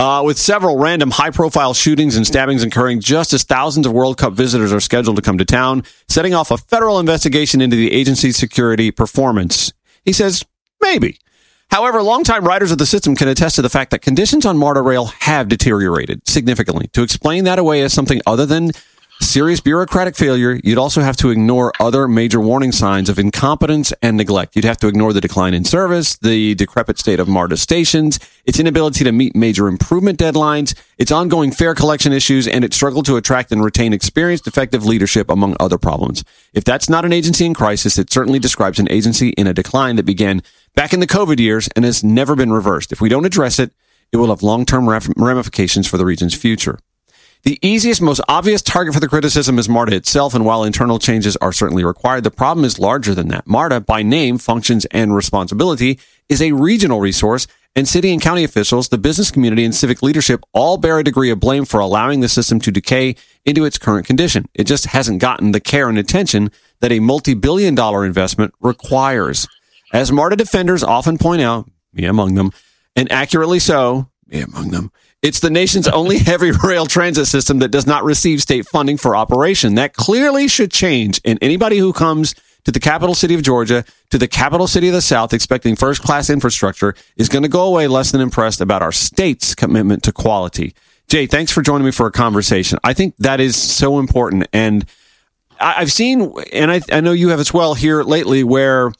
With several random high-profile shootings and stabbings occurring just as thousands of World Cup visitors are scheduled to come to town, setting off a federal investigation into the agency's security performance. He says, maybe. However, longtime riders of the system can attest to the fact that conditions on MARTA rail have deteriorated significantly. To explain that away as something other than serious bureaucratic failure, you'd also have to ignore other major warning signs of incompetence and neglect. You'd have to ignore the decline in service, the decrepit state of MARTA stations, its inability to meet major improvement deadlines, its ongoing fare collection issues, and its struggle to attract and retain experienced, effective leadership, among other problems. If that's not an agency in crisis, it certainly describes an agency in a decline that began back in the COVID years and has never been reversed. If we don't address it, it will have long-term ramifications for the region's future. The easiest, most obvious target for the criticism is MARTA itself, and while internal changes are certainly required, the problem is larger than that. MARTA, by name, functions, and responsibility, is a regional resource, and city and county officials, the business community, and civic leadership all bear a degree of blame for allowing the system to decay into its current condition. It just hasn't gotten the care and attention that a multi-billion-dollar investment requires. As MARTA defenders often point out, me among them, and accurately so, me among them, it's the nation's only heavy rail transit system that does not receive state funding for operation. That clearly should change. And anybody who comes to the capital city of Georgia, to the capital city of the South, expecting first-class infrastructure, is going to go away less than impressed about our state's commitment to quality. Jay, thanks for joining me for a conversation. I think that is so important. And I've seen, and I know you have as well here lately, where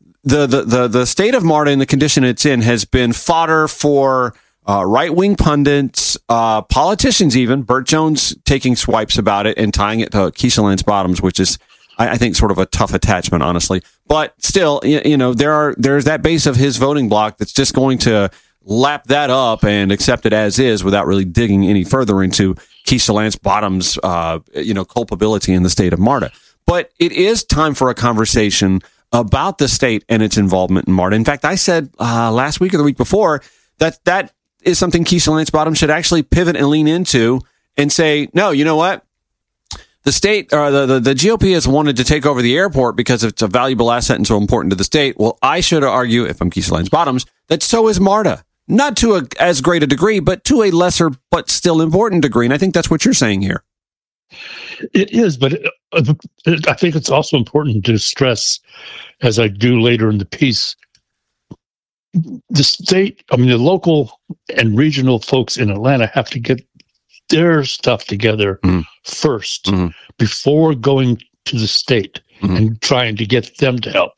the state of MARTA and the condition it's in has been fodder for right-wing pundits, politicians even, Burt Jones taking swipes about it and tying it to Keisha Lance Bottoms, which is, I think, sort of a tough attachment, honestly. But still, you know, there's that base of his voting bloc that's just going to lap that up and accept it as is without really digging any further into Keisha Lance Bottoms' culpability in the state of MARTA. But it is time for a conversation about the state and its involvement in MARTA. In fact, I said last week or the week before that is something Keisha Lance Bottoms should actually pivot and lean into and say, no, you know what? The state, or the GOP has wanted to take over the airport because it's a valuable asset and so important to the state. Well, I should argue, if I'm Keisha Lance Bottoms, that so is MARTA. Not to as great a degree, but to a lesser but still important degree. And I think that's what you're saying here. It is, but I think it's also important to stress, as I do later in the piece, the state, the local and regional folks in Atlanta have to get their stuff together first before going to the state and trying to get them to help.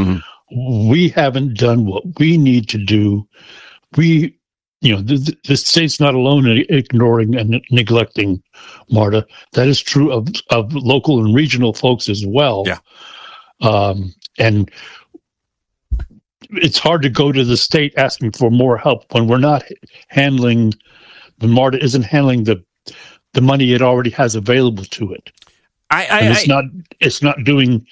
We haven't done what we need to do. The state's not alone in ignoring and neglecting MARTA. That is true of local and regional folks as well. Yeah. And it's hard to go to the state asking for more help when we're not handling, the MARTA isn't handling the money it already has available to it. It's not doing.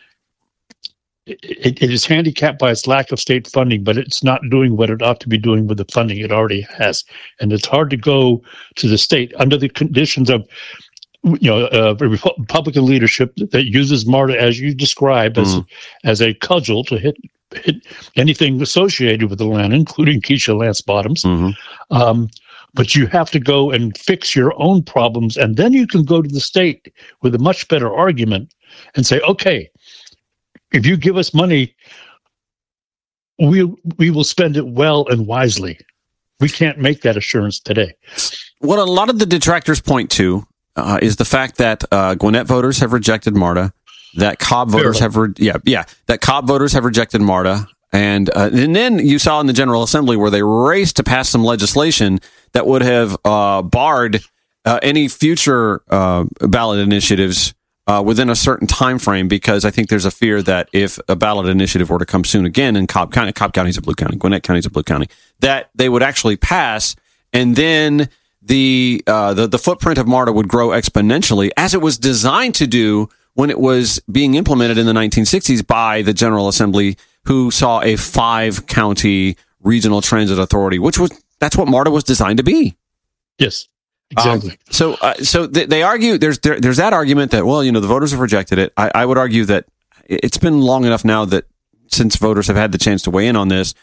It is handicapped by its lack of state funding, but it's not doing what it ought to be doing with the funding it already has. And it's hard to go to the state under the conditions of, Republican leadership that uses MARTA, as you describe, as a cudgel to hit anything associated with the land, including Keisha Lance Bottoms. But you have to go and fix your own problems, and then you can go to the state with a much better argument and say, okay, if you give us money, we will spend it well and wisely. We can't make that assurance today. What a lot of the detractors point to is the fact that Gwinnett voters have rejected MARTA, that Cobb voters that Cobb voters have rejected MARTA, and then you saw in the General Assembly where they raced to pass some legislation that would have barred any future ballot initiatives within a certain time frame, because I think there's a fear that if a ballot initiative were to come soon again in Cobb County's a blue county, Gwinnett County's a blue county, that they would actually pass, and then the footprint of MARTA would grow exponentially, as it was designed to do when it was being implemented in the 1960s by the General Assembly, who saw a 5-county regional transit authority, that's what MARTA was designed to be. Yes. Exactly. So they argue there's that argument that, well, the voters have rejected it. I would argue that it's been long enough now that since voters have had the chance to weigh in on this,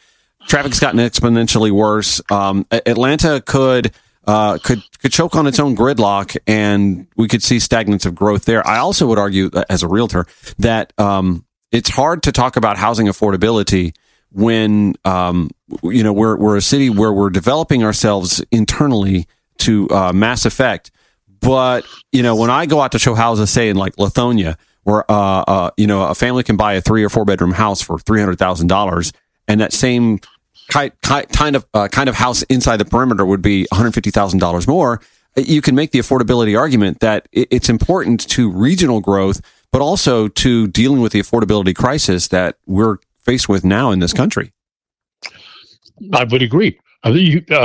Traffic's gotten exponentially worse. Atlanta could choke on its own gridlock, and we could see stagnance of growth there. I also would argue, as a realtor, that it's hard to talk about housing affordability when we're a city where we're developing ourselves internally to mass effect. But when I go out to show houses, say in like Lithonia, where a family can buy a 3 or 4 bedroom house for $300,000, and that same kind of house inside the perimeter would be $150,000 more. You can make the affordability argument that it's important to regional growth, but also to dealing with the affordability crisis that we're faced with now in this country. I would agree. And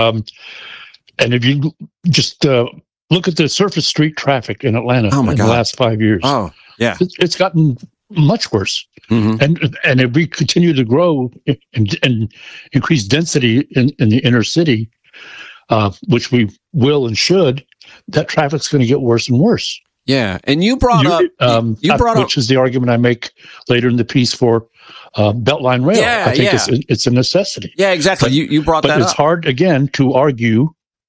if you just look at the surface street traffic in Atlanta in the last 5 years, it's gotten much worse. Mm-hmm. And if we continue to grow and increase density in the inner city, which we will and should, that traffic's going to get worse and worse. Yeah, and you brought up, which is the argument I make later in the piece for Beltline Rail. Yeah, I think it's a necessity. Yeah, exactly. But, you brought that up. But it's hard, again, to argue,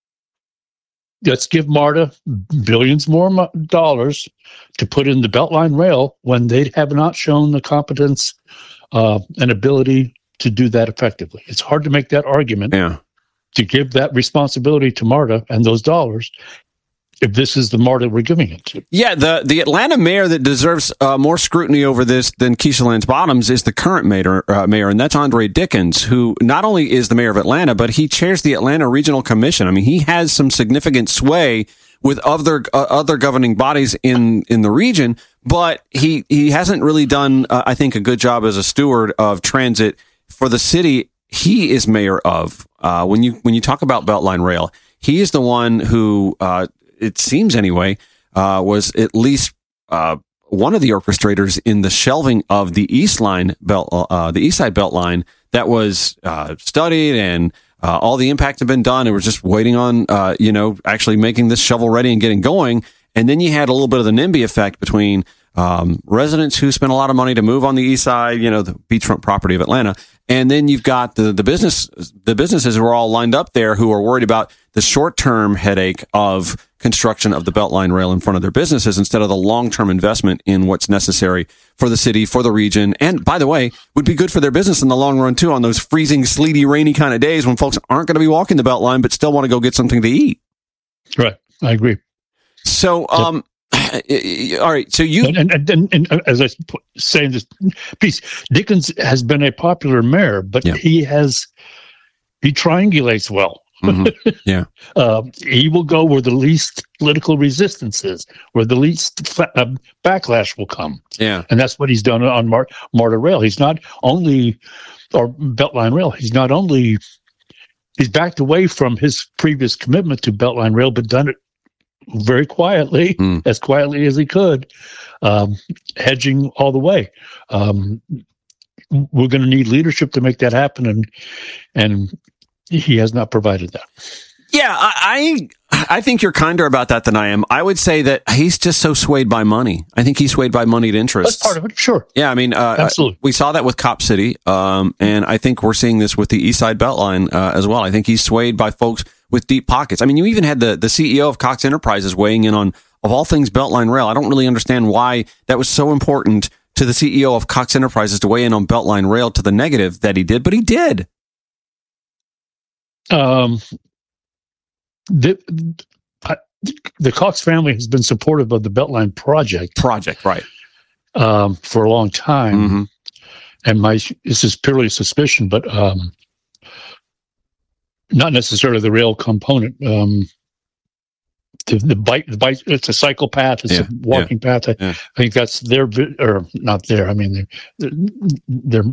let's give MARTA billions more dollars to put in the Beltline Rail when they have not shown the competence and ability to do that effectively. It's hard to make that argument to give that responsibility to MARTA and those dollars if this is the MARTA we're giving it to. Yeah, the Atlanta mayor that deserves more scrutiny over this than Keisha Lance Bottoms is the current mayor, and that's Andre Dickens, who not only is the mayor of Atlanta, but he chairs the Atlanta Regional Commission. I mean, he has some significant sway with other governing bodies in the region, but he hasn't really done, I think, a good job as a steward of transit for the city he is mayor of. When you talk about Beltline Rail, he is the one who, it seems anyway, was at least one of the orchestrators in the shelving of the East Side Beltline that was studied, and all the impact had been done. It was just waiting on actually making this shovel ready and getting going. And then you had a little bit of the NIMBY effect between residents who spent a lot of money to move on the east side, the beachfront property of Atlanta. And then you've got the businesses who are all lined up there who are worried about the short-term headache of construction of the Beltline Rail in front of their businesses instead of the long-term investment in what's necessary for the city, for the region. And by the way, would be good for their business in the long run too, on those freezing, sleety, rainy kind of days when folks aren't going to be walking the Beltline, but still want to go get something to eat. Right. I agree. So, all right. So you and as I say in this piece, Dickens has been a popular mayor, but he triangulates well. Mm-hmm. Yeah. He will go where the least political resistance is, where the least backlash will come. Yeah. And that's what he's done on MARTA Rail. He's not only, or Beltline Rail, he's backed away from his previous commitment to Beltline Rail, but done it very quietly, as quietly as he could, hedging all the way. We're going to need leadership to make that happen, and he has not provided that. Yeah, I think you're kinder about that than I am. I would say that he's just so swayed by money. I think he's swayed by moneyed interests. That's part of it, sure. Yeah, I mean, absolutely. We saw that with Cop City, and I think we're seeing this with the East Side Beltline as well. I think he's swayed by folks with deep pockets. I mean, you even had the CEO of Cox Enterprises weighing in on, of all things, Beltline Rail. I don't really understand why that was so important to the CEO of Cox Enterprises to weigh in on Beltline Rail to the negative that he did, but he did. The Cox family has been supportive of the Beltline project, right, for a long time. Mm-hmm. And this is purely suspicion, but not necessarily the rail component. The bike, it's a cycle path, it's a walking path. I think that's their, or not there. I mean, they're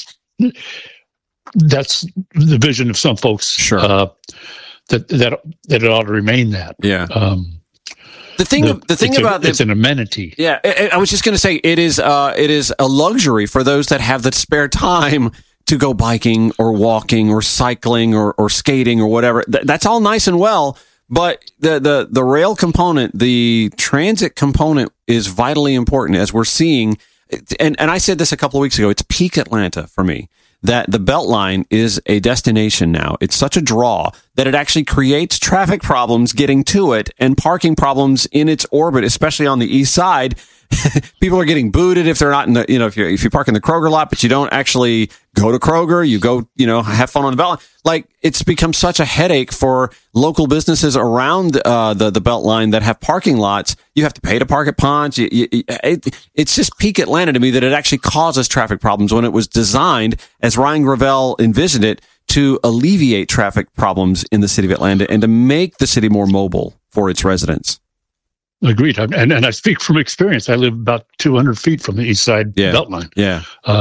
that's the vision of some folks. Sure. That it ought to remain that. Yeah. The thing about it's an amenity. Yeah, I was just going to say it is a luxury for those that have the spare time to go biking or walking or cycling or skating or whatever. That's all nice and well, but the rail component, the transit component, is vitally important, as we're seeing. And I said this a couple of weeks ago. It's peak Atlanta for me. that the Beltline is a destination now. It's such a draw that it actually creates traffic problems getting to it and parking problems in its orbit, especially on the east side. People are getting booted if they're not in the, if you park in the Kroger lot, but you don't actually go to Kroger, you go, have fun on the Beltline. Like, it's become such a headache for local businesses around the Beltline that have parking lots. You have to pay to park at ponds. It's just peak Atlanta to me that it actually causes traffic problems when it was designed, as Ryan Gravel envisioned it, to alleviate traffic problems in the city of Atlanta and to make the city more mobile for its residents. Agreed. And I speak from experience. I live about 200 feet from the east side Beltline. Yeah.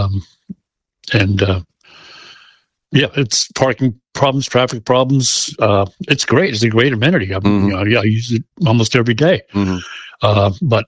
It's parking problems, traffic problems. It's great. It's a great amenity. I use it almost every day. And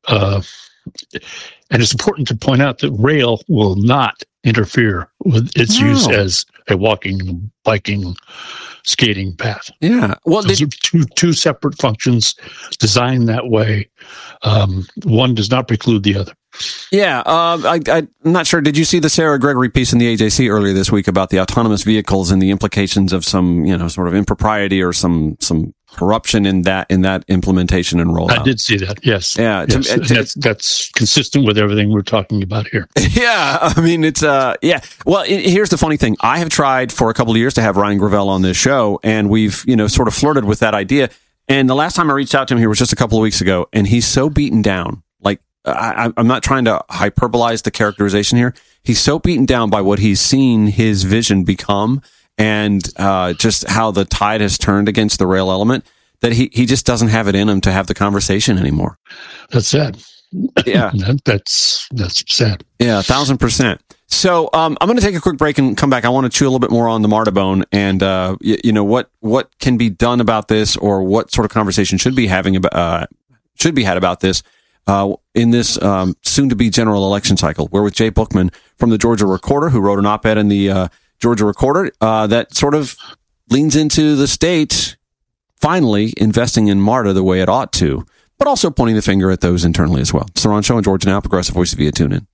it's important to point out that rail will not interfere with its use as a walking, biking, skating path. Yeah. Well, those are two separate functions designed that way. One does not preclude the other. Yeah. I'm not sure. Did you see the Sarah Gregory piece in the AJC earlier this week about the autonomous vehicles and the implications of some, sort of impropriety or some corruption in that implementation and rollout? I did see that. Yes. Yeah. Yes. That's consistent with everything we're talking about here. Yeah. I mean, it's, Well, here's the funny thing. I have tried for a couple of years to have Ryan Gravel on this show, and we've, sort of flirted with that idea. And the last time I reached out to him here was just a couple of weeks ago, and he's so beaten down. Like, I'm not trying to hyperbolize the characterization here. He's so beaten down by what he's seen his vision become, and just how the tide has turned against the rail element, that he just doesn't have it in him to have the conversation anymore. That's sad. Yeah. That's sad. Yeah, 1,000%. So I'm going to take a quick break and come back. I want to chew a little bit more on the MARTA bone and, what can be done about this, or what sort of conversation should be had about this in this soon-to-be general election cycle. We're with Jay Bookman from the Georgia Recorder, who wrote an op-ed in the Georgia Recorder that sort of leans into the state finally investing in MARTA the way it ought to, but also pointing the finger at those internally as well. It's the Ron Show on Georgia Now, Progressive Voice via TuneIn.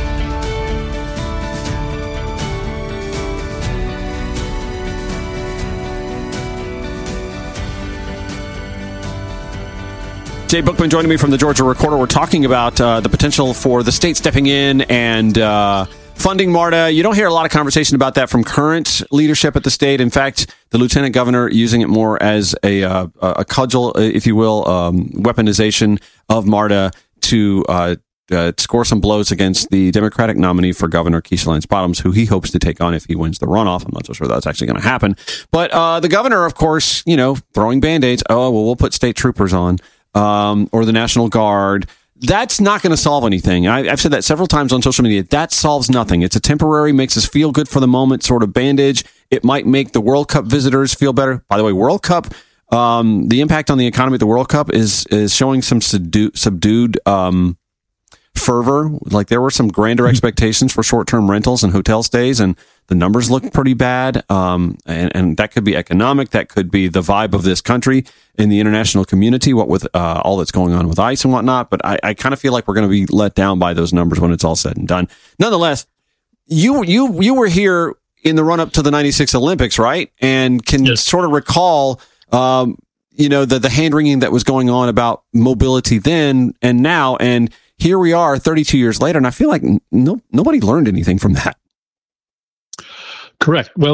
Jay Bookman joining me from the Georgia Recorder. We're talking about the potential for the state stepping in and funding MARTA. You don't hear a lot of conversation about that from current leadership at the state. In fact, the lieutenant governor using it more as a cudgel, if you will, weaponization of MARTA to score some blows against the Democratic nominee for governor, Keisha Lance Bottoms, who he hopes to take on if he wins the runoff. I'm not so sure that's actually going to happen. But the governor, of course, throwing Band-Aids. Oh, well, we'll put state troopers on. Or the National Guard. That's not going to solve anything. I've said that several times on social media. That solves nothing. It's a temporary, makes us feel good for the moment sort of bandage. It might make the World Cup visitors feel better. By the way, World Cup, the impact on the economy at the World Cup is showing some subdued fervor. Like, there were some grander expectations for short-term rentals and hotel stays, and the numbers look pretty bad. And that could be economic. That could be the vibe of this country in the international community, what with all that's going on with ICE and whatnot. But I kind of feel like we're going to be let down by those numbers when it's all said and done. Nonetheless, you were here in the run-up to the 96 Olympics, right? And can sort of recall, the hand-wringing that was going on about mobility then and now. And here we are 32 years later, and I feel like nobody learned anything from that. Correct. Well,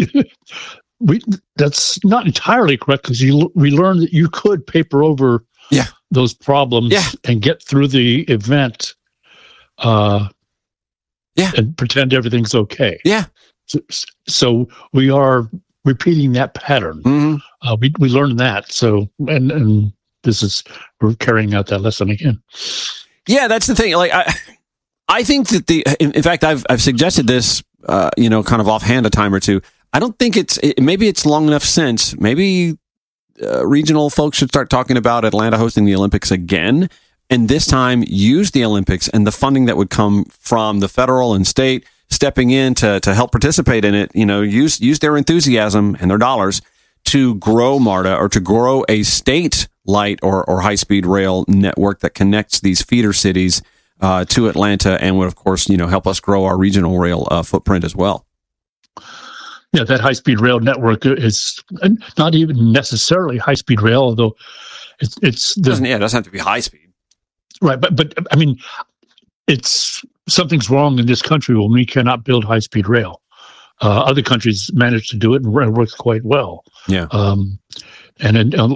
that's not entirely correct, because we learned that you could paper over those problems and get through the event and pretend everything's okay. Yeah. So we are repeating that pattern. Mm-hmm. We learned that. So, and we're carrying out that lesson again. Yeah, that's the thing. Like, I think that in fact, I've suggested this, kind of offhand a time or two. I don't think maybe it's long enough since. Maybe regional folks should start talking about Atlanta hosting the Olympics again, and this time use the Olympics and the funding that would come from the federal and state stepping in to help participate in it. Use their enthusiasm and their dollars to grow MARTA, or to grow a state light or high-speed rail network that connects these feeder cities to Atlanta, and would, of course, help us grow our regional rail footprint as well. Yeah, that high-speed rail network is not even necessarily high-speed rail, although it's It doesn't have to be high speed. Right, but I mean, it's something's wrong in this country when we cannot build high-speed rail. Other countries manage to do it and it works quite well. Yeah. And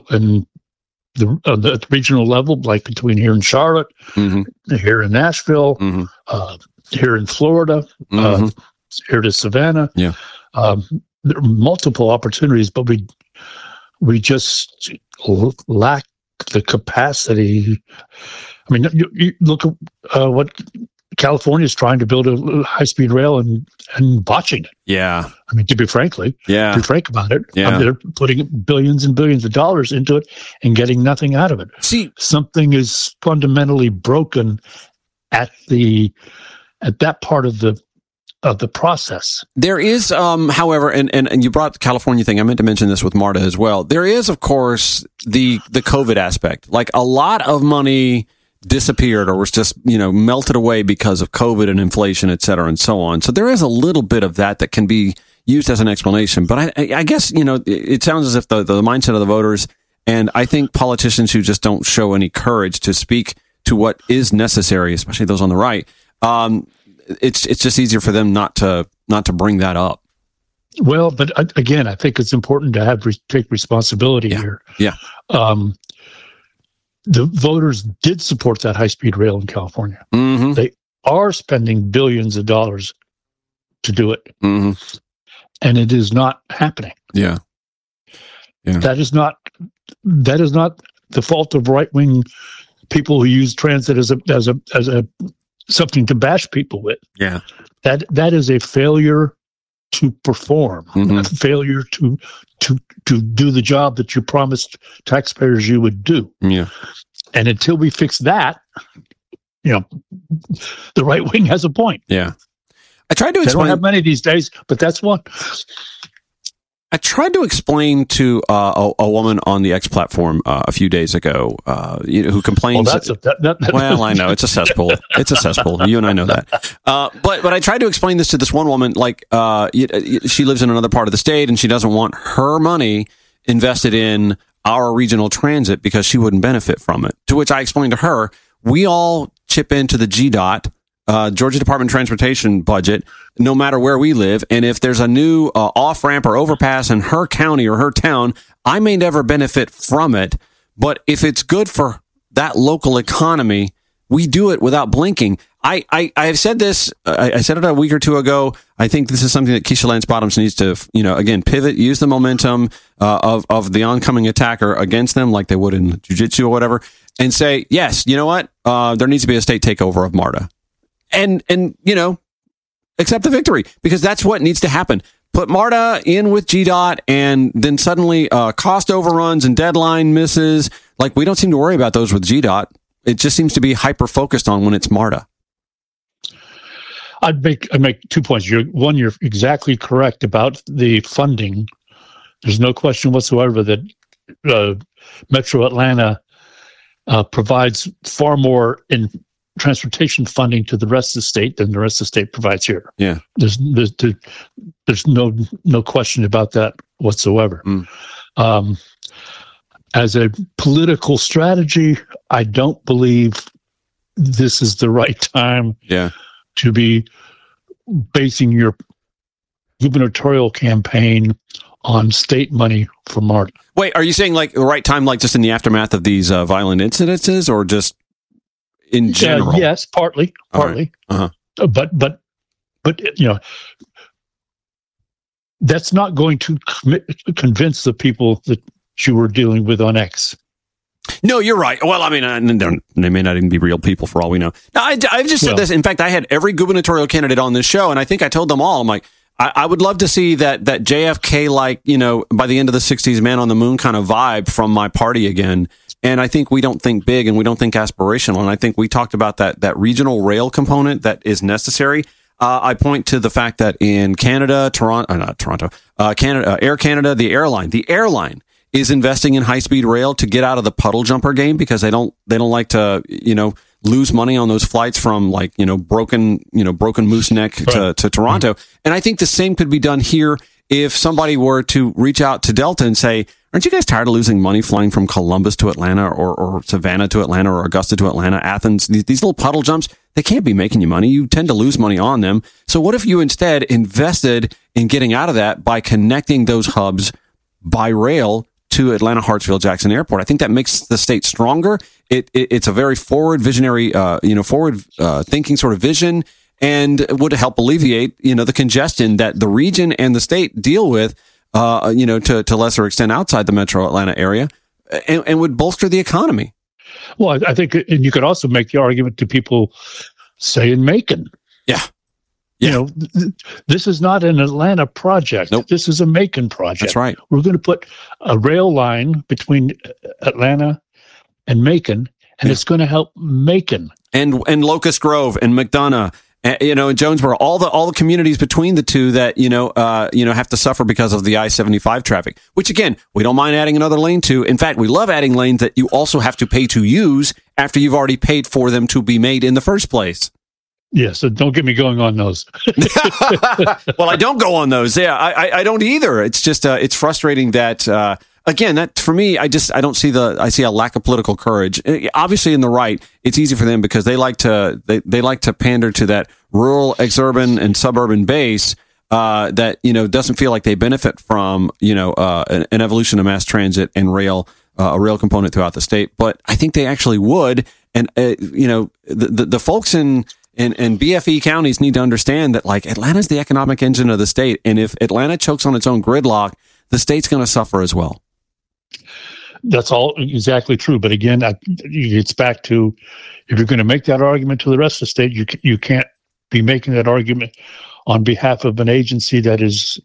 the regional level, like between here in Charlotte, here in Nashville, here in Florida, here to Savannah. Yeah. There are multiple opportunities, but we just lack the capacity. I mean, you look at what California is trying to build a high-speed rail and botching it. Yeah. I mean, to be frank about it, they're putting billions and billions of dollars into it and getting nothing out of it. See, something is fundamentally broken at that part of the process. There is, however, and you brought the California thing. I meant to mention this with MARTA as well. There is, of course, the COVID aspect. Like, a lot of money disappeared or was just, melted away because of COVID and inflation, et cetera, and so on. So there is a little bit of that can be used as an explanation. But I guess, it sounds as if the mindset of the voters, and I think politicians who just don't show any courage to speak to what is necessary, especially those on the right, it's just easier for them not to bring that up. Well, but again, I think it's important to take responsibility here. Yeah. The voters did support that high-speed rail in California. Mm-hmm. They are spending billions of dollars to do it, and it is not happening. Yeah. That is not the fault of right-wing people who use transit as a something to bash people with. Yeah. That is a failure to perform, a failure to do the job that you promised taxpayers you would do. Yeah. And until we fix that, the right wing has a point. Yeah. I tried to explain. They don't have many these days, but that's one. I tried to explain to a woman on the X platform a few days ago who complains. Well, I know it's a cesspool. It's a cesspool. You and I know that. But I tried to explain this to this one woman. Like, she lives in another part of the state, and she doesn't want her money invested in our regional transit because she wouldn't benefit from it. To which I explained to her, we all chip into the GDOT. Georgia Department of Transportation budget, no matter where we live. And if there's a new off-ramp or overpass in her county or her town, I may never benefit from it. But if it's good for that local economy, we do it without blinking. I've said this, I said it a week or two ago. I think this is something that Keisha Lance Bottoms needs to, again, pivot, use the momentum of the oncoming attacker against them like they would in jiu-jitsu or whatever, and say, yes, you know what? There needs to be a state takeover of MARTA. And accept the victory, because that's what needs to happen. Put MARTA in with GDOT, and then suddenly cost overruns and deadline misses. Like, we don't seem to worry about those with GDOT. It just seems to be hyper-focused on when it's MARTA. I'd make 2 points. You're exactly correct about the funding. There's no question whatsoever that Metro Atlanta provides far more in transportation funding to the rest of the state than the rest of the state provides here. Yeah, there's no question about that whatsoever. As a political strategy, I don't believe this is the right time. Yeah. To be basing your gubernatorial campaign on state money for MARTA. Wait, are you saying like the right time, like just in the aftermath of these violent incidences, or just in general? Yes, partly. Right. But that's not going to convince the people that you were dealing with on X. No, you're right. Well, I mean, they may not even be real people for all we know. No, I've just said this. In fact, I had every gubernatorial candidate on this show, and I think I told them all, I'm like, I would love to see that JFK, like, by the end of the 60s, man on the moon kind of vibe from my party again. And I think we don't think big and we don't think aspirational. And I think we talked about that regional rail component that is necessary. I point to the fact that in Canada, Canada, Air Canada, the airline is investing in high-speed rail to get out of the puddle jumper game, because they don't like to, lose money on those flights from broken Moose Neck to Toronto. And I think the same could be done here if somebody were to reach out to Delta and say, aren't you guys tired of losing money flying from Columbus to Atlanta or Savannah to Atlanta or Augusta to Atlanta, Athens? These little puddle jumps, they can't be making you money. You tend to lose money on them. So what if you instead invested in getting out of that by connecting those hubs by rail to Atlanta, Hartsfield, Jackson Airport? I think that makes the state stronger. It's a very forward visionary, forward thinking sort of vision, and would help alleviate, the congestion that the region and the state deal with, to lesser extent outside the metro Atlanta area, and would bolster the economy. Well, I think, and you could also make the argument to people, say in Macon. Yeah. This is not an Atlanta project. Nope. This is a Macon project. That's right. We're going to put a rail line between Atlanta and Macon, and it's going to help Macon and Locust Grove and McDonough, and Jonesboro, all the communities between the two that have to suffer because of the I-75 traffic. Which again, we don't mind adding another lane to. In fact, we love adding lanes that you also have to pay to use after you've already paid for them to be made in the first place. Yeah, so don't get me going on those. Well, I don't go on those. Yeah, I don't either. It's just it's frustrating that again, that for me, I don't see I see a lack of political courage. Obviously, in the right, it's easy for them because they like to pander to that rural, exurban, and suburban base that doesn't feel like they benefit from an evolution of mass transit and rail, a rail component throughout the state. But I think they actually would, and the folks in BFE counties need to understand that Atlanta's the economic engine of the state, and if Atlanta chokes on its own gridlock, the state's going to suffer as well. That's all exactly true. But again, it's back to, if you're going to make that argument to the rest of the state, you can't be making that argument on behalf of an agency that is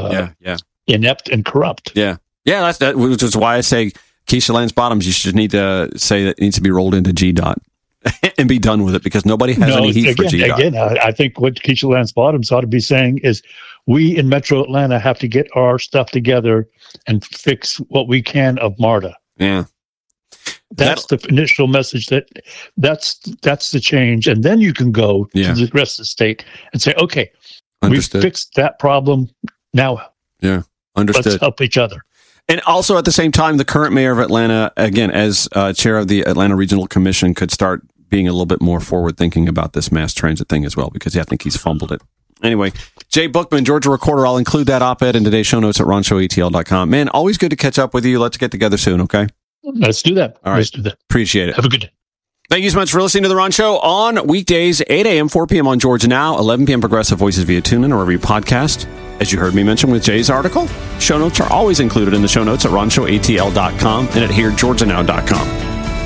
inept and corrupt. Yeah. That's which is why I say Keisha Lance Bottoms, you should need to say that it needs to be rolled into GDOT and be done with it, because nobody has any heat for GDOT. Again, I think what Keisha Lance Bottoms ought to be saying is, we in Metro Atlanta have to get our stuff together and fix what we can of MARTA. Yeah. That's the initial message. That's the change. And then you can go to the rest of the state and say, okay, understood. We fixed that problem. Now, understood. Let's help each other. And also at the same time, the current mayor of Atlanta, again, as chair of the Atlanta Regional Commission, could start being a little bit more forward thinking about this mass transit thing as well, because I think he's fumbled it. Anyway, Jay Bookman, Georgia Recorder. I'll include that op-ed in today's show notes at ronshowatl.com. Man, always good to catch up with you. Let's get together soon, okay? Let's do that. All right. Let's do that. Appreciate it. Have a good day. Thank you so much for listening to The Ron Show on weekdays, 8 a.m., 4 p.m. on Georgia Now, 11 p.m. Progressive Voices via TuneIn or wherever you podcast. As you heard me mention with Jay's article, show notes are always included in the show notes at ronshowatl.com and at heregeorgianow.com.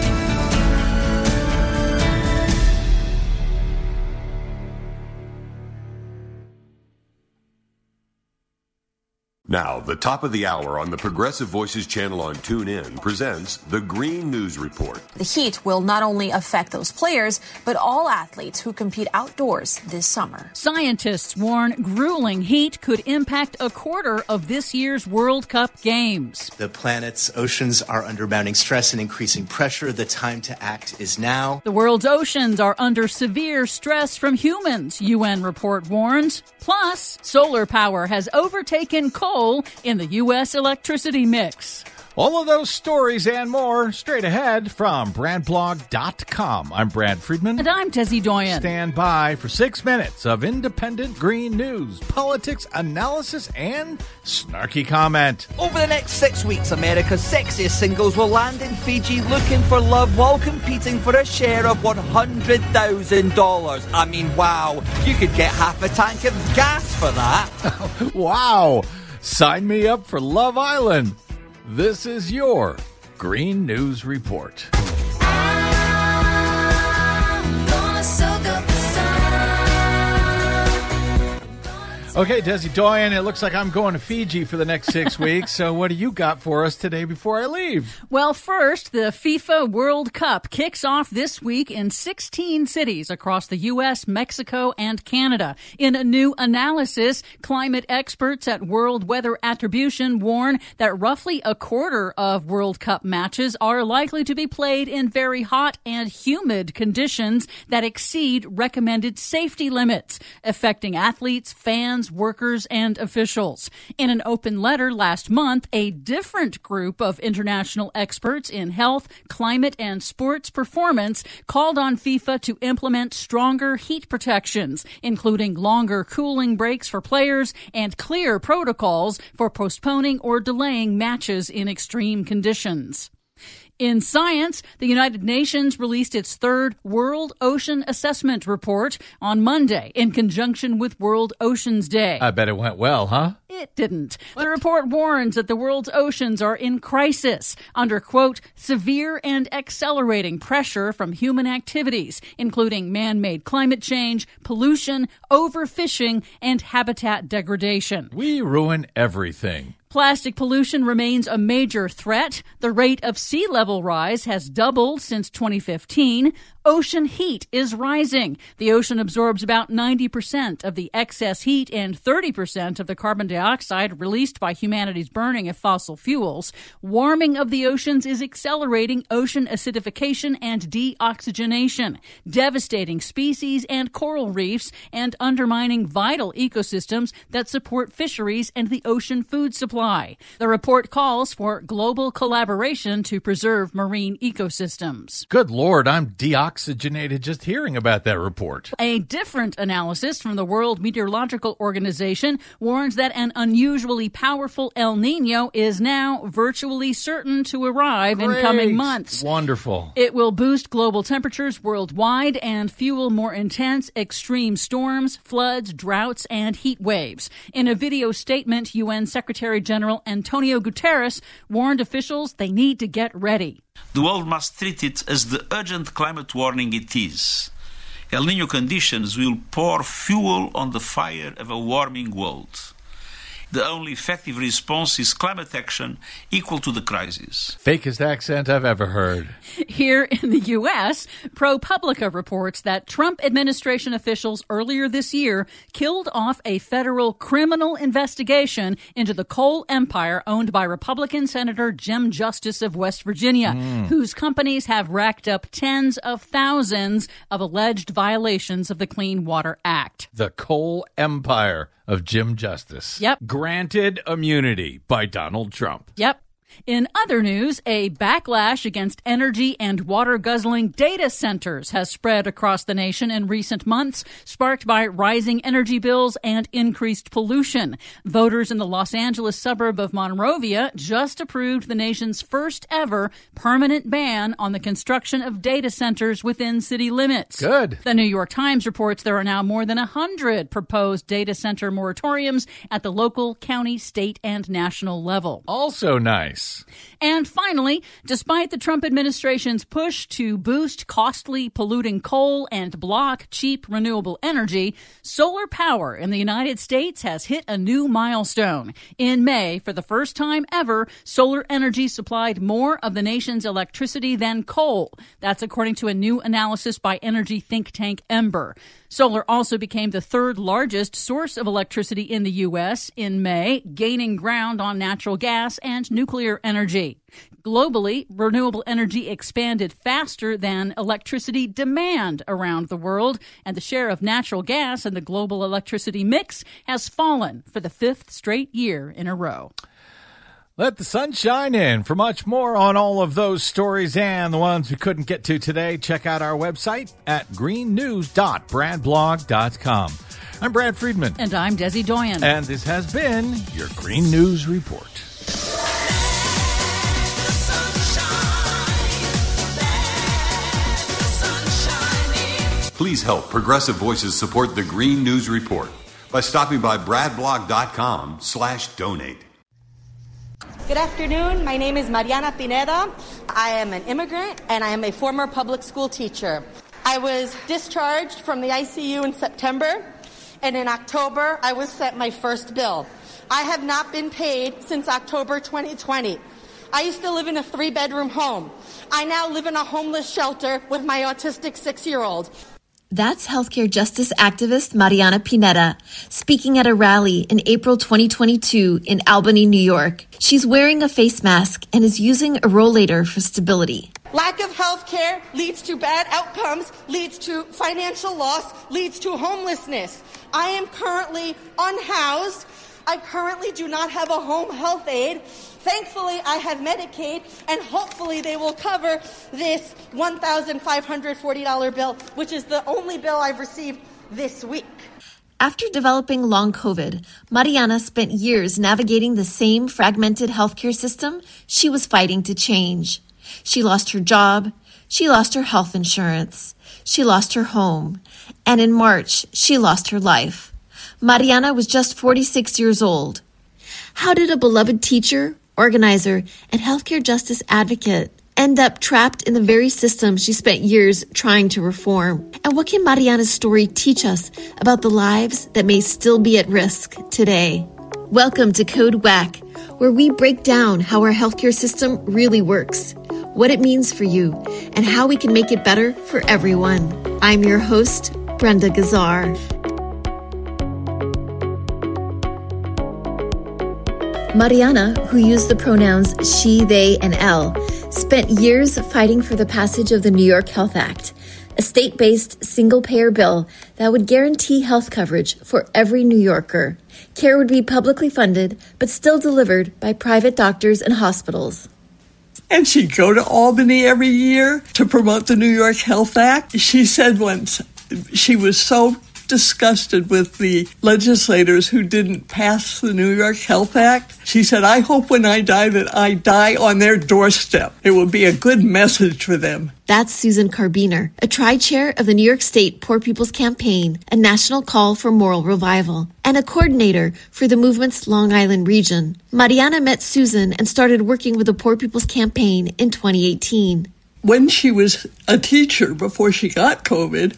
Now, the top of the hour on the Progressive Voices channel on TuneIn presents the Green News Report. The heat will not only affect those players, but all athletes who compete outdoors this summer. Scientists warn grueling heat could impact a quarter of this year's World Cup games. The planet's oceans are under mounting stress and increasing pressure. The time to act is now. The world's oceans are under severe stress from humans, UN report warns. Plus, solar power has overtaken coal in the U.S. electricity mix. All of those stories and more straight ahead from BradBlog.com. I'm Brad Friedman. And I'm Desi Doyen. Stand by for 6 minutes of independent green news, politics, analysis, and snarky comment. Over the next 6 weeks, America's sexiest singles will land in Fiji looking for love while competing for a share of $100,000. I mean, wow, you could get half a tank of gas for that. Wow. Sign me up for Love Island. This is your Green News Report. Okay, Desi Doyen, it looks like I'm going to Fiji for the next 6 weeks. So what do you got for us today before I leave? Well, first, the FIFA World Cup kicks off this week in 16 cities across the U.S., Mexico, and Canada. In a new analysis, climate experts at World Weather Attribution warn that roughly a quarter of World Cup matches are likely to be played in very hot and humid conditions that exceed recommended safety limits, affecting athletes, fans, fans, workers, and officials. In an open letter last month, a different group of international experts in health, climate, and sports performance called on FIFA to implement stronger heat protections, including longer cooling breaks for players and clear protocols for postponing or delaying matches in extreme conditions. In science, the United Nations released its third World Ocean Assessment Report on Monday in conjunction with World Oceans Day. I bet it went well, huh? It didn't. The report warns that the world's oceans are in crisis under, quote, severe and accelerating pressure from human activities, including man-made climate change, pollution, overfishing, and habitat degradation. We ruin everything. Plastic pollution remains a major threat. The rate of sea level rise has doubled since 2015. Ocean heat is rising. The ocean absorbs about 90% of the excess heat and 30% of the carbon dioxide released by humanity's burning of fossil fuels. Warming of the oceans is accelerating ocean acidification and deoxygenation, devastating species and coral reefs, and undermining vital ecosystems that support fisheries and the ocean food supply. The report calls for global collaboration to preserve marine ecosystems. Good Lord, I'm deoxygenated just hearing about that report. A different analysis from the World Meteorological Organization warns that an unusually powerful El Niño is now virtually certain to arrive in coming months. Wonderful. It will boost global temperatures worldwide and fuel more intense extreme storms, floods, droughts, and heat waves. In a video statement, UN Secretary General Antonio Guterres warned officials they need to get ready. The world must treat it as the urgent climate warning it is. El Niño conditions will pour fuel on the fire of a warming world. The only effective response is climate action equal to the crisis. Fakest accent I've ever heard. Here in the U.S., ProPublica reports that Trump administration officials earlier this year killed off a federal criminal investigation into the coal empire owned by Republican Senator Jim Justice of West Virginia, whose companies have racked up tens of thousands of alleged violations of the Clean Water Act. The coal empire of Jim Justice. Yep. Granted immunity by Donald Trump. Yep. In other news, a backlash against energy and water-guzzling data centers has spread across the nation in recent months, sparked by rising energy bills and increased pollution. Voters in the Los Angeles suburb of Monrovia just approved the nation's first ever permanent ban on the construction of data centers within city limits. Good. The New York Times reports there are now more than 100 proposed data center moratoriums at the local, county, state, and national level. Also nice. And finally, despite the Trump administration's push to boost costly, polluting coal and block cheap renewable energy, solar power in the United States has hit a new milestone. In May, for the first time ever, solar energy supplied more of the nation's electricity than coal. That's according to a new analysis by energy think tank Ember. Solar also became the third largest source of electricity in the U.S. in May, gaining ground on natural gas and nuclear energy. Globally, renewable energy expanded faster than electricity demand around the world, and the share of natural gas in the global electricity mix has fallen for the fifth straight year in a row. Let the sun shine in. For much more on all of those stories and the ones we couldn't get to today, check out our website at greennews.bradblog.com. I'm Brad Friedman. And I'm Desi Doyen. And this has been your Green News Report. Please help Progressive Voices support the Green News Report by stopping by bradblog.com/donate. Good afternoon. My name is Mariana Pineda. I am an immigrant and I am a former public school teacher. I was discharged from the ICU in September, and in October I was sent my first bill. I have not been paid since October 2020. I used to live in a 3-bedroom home. I now live in a homeless shelter with my autistic 6-year-old. That's healthcare justice activist Mariana Pineda speaking at a rally in April 2022 in Albany, New York. She's wearing a face mask and is using a rollator for stability. Lack of health care leads to bad outcomes, leads to financial loss, leads to homelessness. I am currently unhoused. I currently do not have a home health aide. Thankfully, I have Medicaid, and hopefully they will cover this $1,540 bill, which is the only bill I've received this week. After developing long COVID, Mariana spent years navigating the same fragmented healthcare system she was fighting to change. She lost her job, she lost her health insurance, she lost her home, and in March, she lost her life. Mariana was just 46 years old. How did a beloved teacher, organizer, and healthcare justice advocate end up trapped in the very system she spent years trying to reform? And what can Mariana's story teach us about the lives that may still be at risk today? Welcome to Code WACK, where we break down how our healthcare system really works, what it means for you, and how we can make it better for everyone. I'm your host, Brenda Gazzar. Mariana, who used the pronouns she, they, and L, spent years fighting for the passage of the New York Health Act, a state-based single-payer bill that would guarantee health coverage for every New Yorker. Care would be publicly funded, but still delivered by private doctors and hospitals. And she'd go to Albany every year to promote the New York Health Act. She said once she was so disgusted with the legislators who didn't pass the New York Health Act. She said, I hope when I die that I die on their doorstep. It will be a good message for them. That's Susan Carbiner, a tri-chair of the New York State Poor People's Campaign, a national call for moral revival, and a coordinator for the movement's Long Island region. Mariana met Susan and started working with the Poor People's Campaign in 2018. When she was a teacher before she got COVID,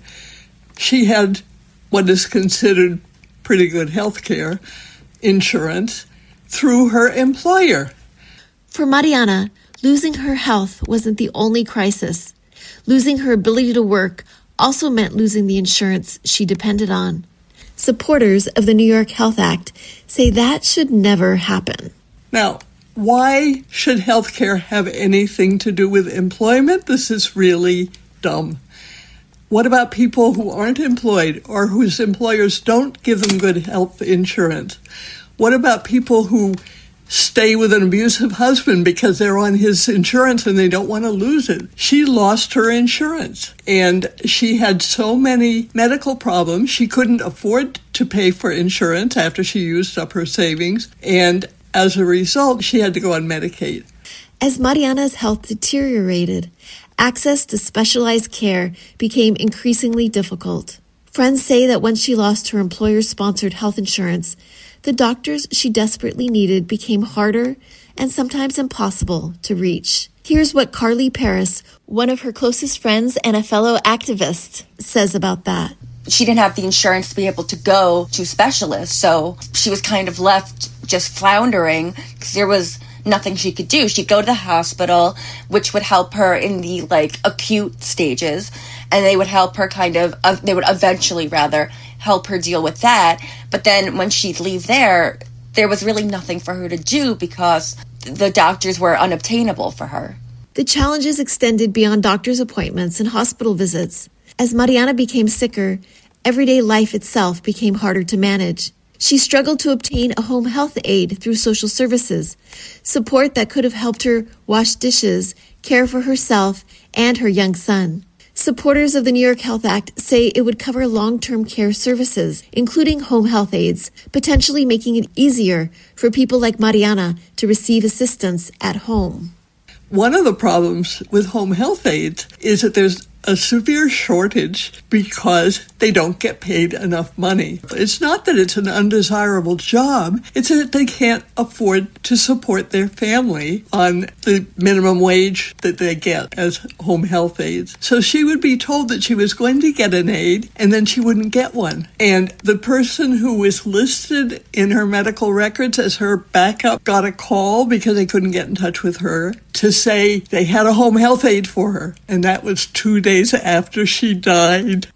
she had what is considered pretty good health care insurance through her employer. For Mariana, losing her health wasn't the only crisis. Losing her ability to work also meant losing the insurance she depended on. Supporters of the New York Health Act say that should never happen. Now, why should health care have anything to do with employment? This is really dumb. What about people who aren't employed or whose employers don't give them good health insurance? What about people who stay with an abusive husband because they're on his insurance and they don't want to lose it? She lost her insurance and she had so many medical problems. She couldn't afford to pay for insurance after she used up her savings. And as a result, she had to go on Medicaid. As Mariana's health deteriorated, access to specialized care became increasingly difficult. Friends say that when she lost her employer-sponsored health insurance, the doctors she desperately needed became harder and sometimes impossible to reach. Here's what Carly Paris, one of her closest friends and a fellow activist, says about that. She didn't have the insurance to be able to go to specialists, so she was kind of left just floundering because there was nothing she could do. She'd go to the hospital, which would help her in the acute stages, and they would help her they would eventually help her deal with that. But then when she'd leave there was really nothing for her to do because the doctors were unobtainable for her. The challenges extended beyond doctor's appointments and hospital visits. As Mariana became sicker, everyday life itself became harder to manage. She struggled to obtain a home health aide through social services, support that could have helped her wash dishes, care for herself and her young son. Supporters of the New York Health Act say it would cover long-term care services, including home health aides, potentially making it easier for people like Mariana to receive assistance at home. One of the problems with home health aides is that there's a severe shortage because they don't get paid enough money. It's not that it's an undesirable job, it's that they can't afford to support their family on the minimum wage that they get as home health aides. So she would be told that she was going to get an aide and then she wouldn't get one. And the person who was listed in her medical records as her backup got a call because they couldn't get in touch with her to say they had a home health aide for her. And that was 2 days after she died.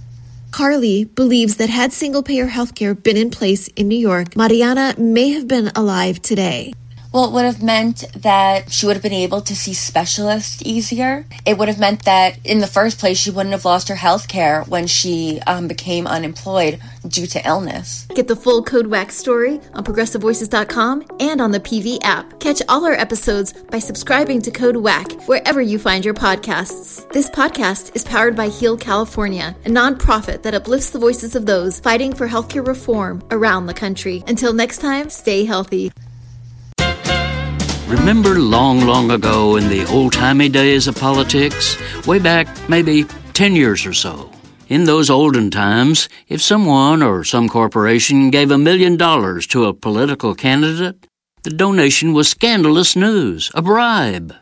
Carly believes that had single-payer healthcare been in place in New York, Mariana may have been alive today. Well, it would have meant that she would have been able to see specialists easier. It would have meant that in the first place, she wouldn't have lost her health care when she became unemployed due to illness. Get the full Code WAC story on ProgressiveVoices.com and on the PV app. Catch all our episodes by subscribing to Code WAC wherever you find your podcasts. This podcast is powered by Heal California, a nonprofit that uplifts the voices of those fighting for healthcare reform around the country. Until next time, stay healthy. Remember long ago in the old-timey days of politics? Way back maybe 10 years or so. In those olden times, if someone or some corporation gave $1 million to a political candidate, the donation was scandalous news, a bribe.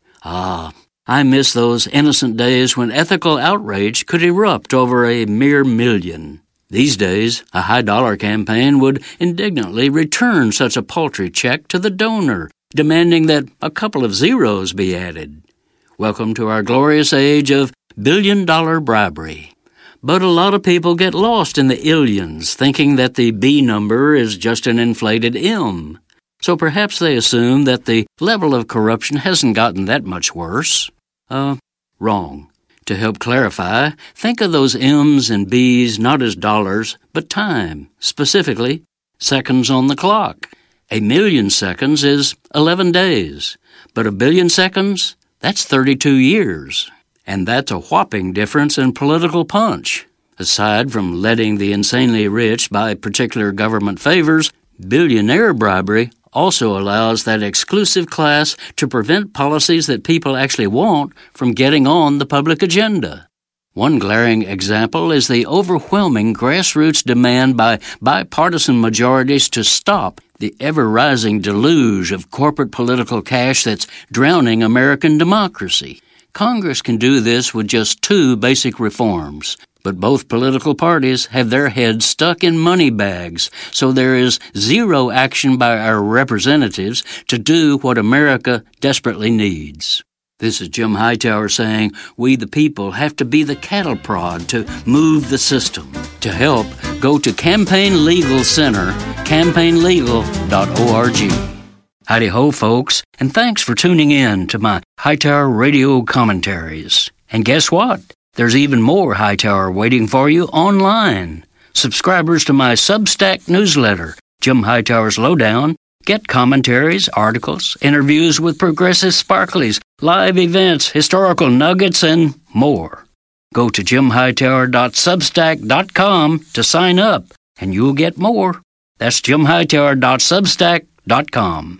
I miss those innocent days when ethical outrage could erupt over a mere million. These days, a high-dollar campaign would indignantly return such a paltry check to the donor, demanding that a couple of zeros be added. Welcome to our glorious age of billion-dollar bribery. But a lot of people get lost in the illions, thinking that the B number is just an inflated M. So perhaps they assume that the level of corruption hasn't gotten that much worse. Wrong. To help clarify, think of those M's and B's not as dollars, but time, specifically seconds on the clock. 1 million seconds is 11 days, but 1 billion seconds, that's 32 years. And that's a whopping difference in political punch. Aside from letting the insanely rich buy particular government favors, billionaire bribery also allows that exclusive class to prevent policies that people actually want from getting on the public agenda. One glaring example is the overwhelming grassroots demand by bipartisan majorities to stop the ever-rising deluge of corporate political cash that's drowning American democracy. Congress can do this with just 2 basic reforms, but both political parties have their heads stuck in money bags, so there is zero action by our representatives to do what America desperately needs. This is Jim Hightower saying we the people have to be the cattle prod to move the system. To help, go to Campaign Legal Center, campaignlegal.org. Howdy-ho, folks, and thanks for tuning in to my Hightower radio commentaries. And guess what? There's even more Hightower waiting for you online. Subscribers to my Substack newsletter, Jim Hightower's Lowdown, get commentaries, articles, interviews with progressive sparklies, live events, historical nuggets, and more. Go to jimhightower.substack.com to sign up, and you'll get more. That's jimhightower.substack.com.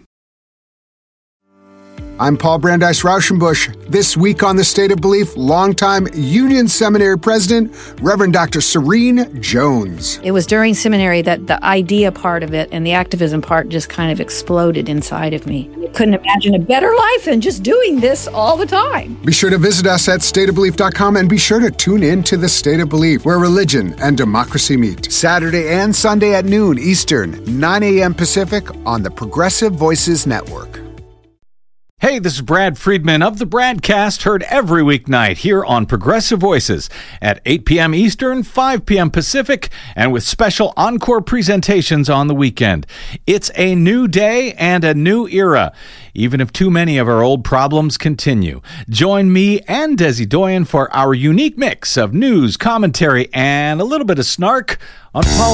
I'm Paul Brandeis Rauschenbusch. This week on The State of Belief, longtime Union Seminary president, Reverend Dr. Serene Jones. It was during seminary that the idea part of it and the activism part just kind of exploded inside of me. I couldn't imagine a better life than just doing this all the time. Be sure to visit us at stateofbelief.com and be sure to tune in to The State of Belief, where religion and democracy meet. Saturday and Sunday at noon Eastern, 9 a.m. Pacific on the Progressive Voices Network. Hey, this is Brad Friedman of the Bradcast, heard every weeknight here on Progressive Voices at 8 p.m. Eastern, 5 p.m. Pacific, and with special encore presentations on the weekend. It's a new day and a new era, even if too many of our old problems continue. Join me and Desi Doyen for our unique mix of news, commentary, and a little bit of snark on politics.